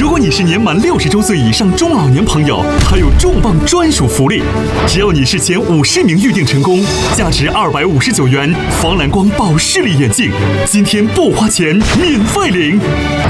如果你是年满60周岁以上中老年朋友，还有重磅专属福利，只要你是前50名预定成功，价值259元防蓝光保视力眼镜，今天不花钱免费领。